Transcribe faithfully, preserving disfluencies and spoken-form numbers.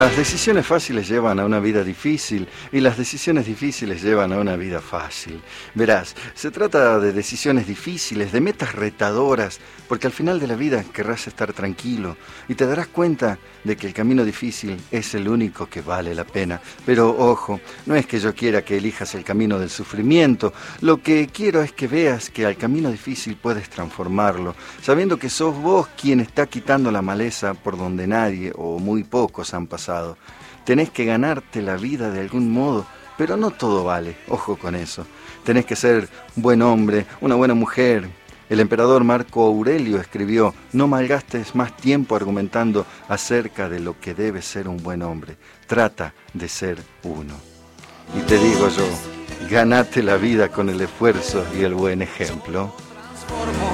Las decisiones fáciles llevan a una vida difícil y las decisiones difíciles llevan a una vida fácil. Verás, se trata de decisiones difíciles, de metas retadoras, porque al final de la vida querrás estar tranquilo y te darás cuenta de que el camino difícil es el único que vale la pena. Pero ojo, no es que yo quiera que elijas el camino del sufrimiento, lo que quiero es que veas que al camino difícil puedes transformarlo, sabiendo que sos vos quien está quitando la maleza por donde nadie o muy pocos han pasado. Tenés que ganarte la vida de algún modo, pero no todo vale, ojo con eso. Tenés que ser un buen hombre, una buena mujer. El emperador Marco Aurelio escribió: no malgastes más tiempo argumentando acerca de lo que debe ser un buen hombre. Trata de ser uno. Y te digo yo, ganate la vida con el esfuerzo y el buen ejemplo.